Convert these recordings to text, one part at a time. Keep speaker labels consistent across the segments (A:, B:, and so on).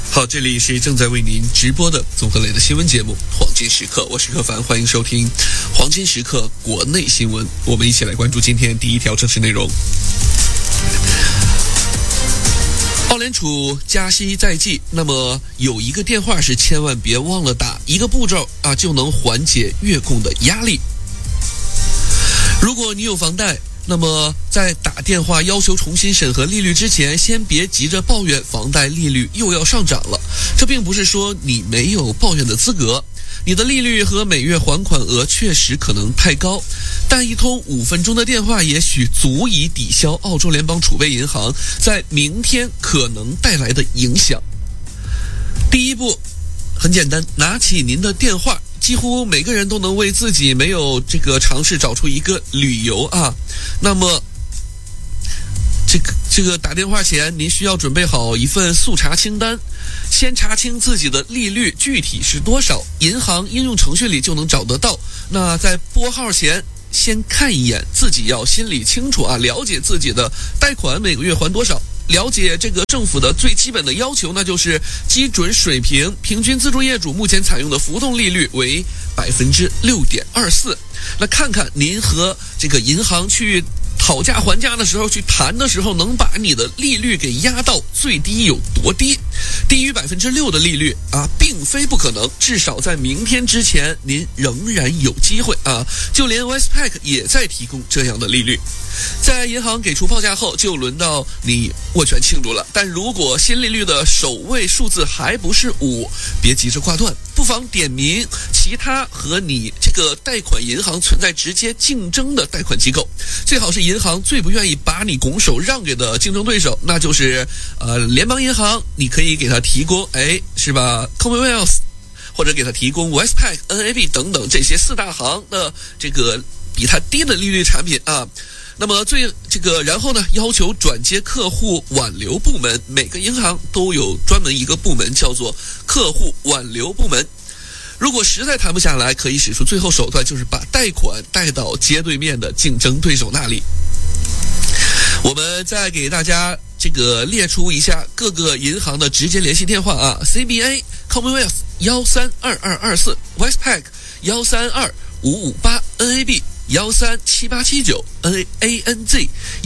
A: 好，这里是正在为您直播的综合类的新闻节目《黄金时刻》，我是柯凡，欢迎收听《黄金时刻》国内新闻。我们一起来关注今天第一条正式内容。澳联储加息在即，那么有一个电话是千万别忘了打，一个步骤就能缓解月供的压力。如果你有房贷，那么在打电话要求重新审核利率之前，先别急着抱怨房贷利率又要上涨了。这并不是说你没有抱怨的资格，你的利率和每月还款额确实可能太高，但一通5分钟的电话也许足以抵消澳洲联邦储备银行在明天可能带来的影响。第一步很简单，拿起您的电话，几乎每个人都能为自己没有这个尝试找出一个理由啊。那么这个打电话前，您需要准备好一份速查清单，先查清自己的利率具体是多少，银行应用程序里就能找得到。那在拨号前，先看一眼，自己要心里清楚了解自己的贷款每个月还多少。了解这个政府的最基本的要求，那就是基准水平，平均自住业主目前采用的浮动利率为 6.24%。 那看看您和这个银行去讨价还价的时候，去谈的时候，能把你的利率给压到最低有多低。低于 6% 的利率并非不可能，至少在明天之前您仍然有机会就连 Westpac 也在提供这样的利率。在银行给出报价后，就轮到你握拳庆祝了。但如果新利率的首位数字还不是5，别急着挂断，不妨点名其他和你这个贷款银行存在直接竞争的贷款机构，最好是银行最不愿意把你拱手让给的竞争对手，那就是联邦银行，你可以给他提供是吧 Commonwealth， 或者给他提供 Westpac、NAB 等等这些4大行的这个比它低的利率产品那么然后呢，要求转接客户挽留部门，每个银行都有专门一个部门叫做客户挽留部门。如果实在谈不下来，可以使出最后手段，就是把贷款带到街对面的竞争对手那里。我们再给大家列出一下各个银行的直接联系电话CBA Commonwealth 132224 Westpac 132558 NAB 137879 ANZ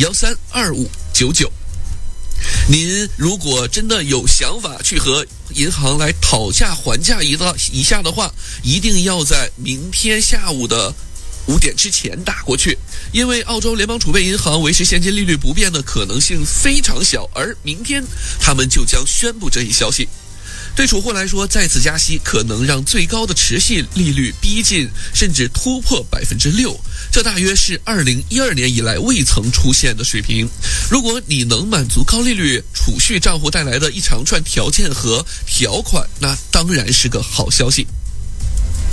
A: 132599。您如果真的有想法去和银行来讨价还价一下的话，一定要在明天下午的5点之前打过去，因为澳洲联邦储备银行维持现金利率不变的可能性非常小，而明天他们就将宣布这一消息。对储户来说，再次加息可能让最高的持续利率逼近甚至突破 6%， 这大约是2012年以来未曾出现的水平。如果你能满足高利率储蓄账户带来的一长串条件和条款，那当然是个好消息。